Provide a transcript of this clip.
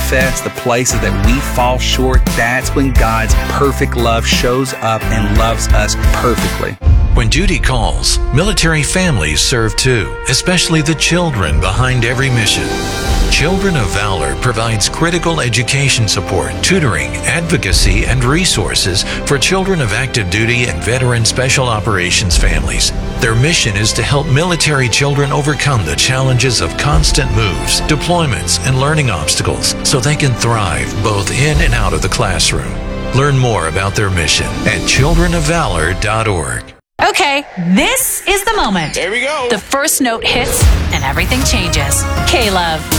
manifest the places that we fall short, that's when God's perfect love shows up and loves us perfectly. When duty calls, military families serve too, especially the children behind every mission. Children of Valor provides critical education support, tutoring, advocacy, and resources for children of active duty and veteran special operations families. Their mission is to help military children overcome the challenges of constant moves, deployments, and learning obstacles so they can thrive both in and out of the classroom. Learn more about their mission at childrenofvalor.org. Okay, this is the moment. There we go. The first note hits and everything changes. K-Love.